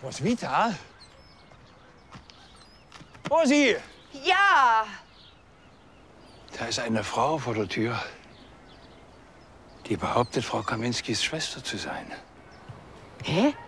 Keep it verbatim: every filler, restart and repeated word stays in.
Roswitha? Rosi! Ja! Da ist eine Frau vor der Tür, die behauptet, Frau Kaminskis Schwester zu sein. Hä?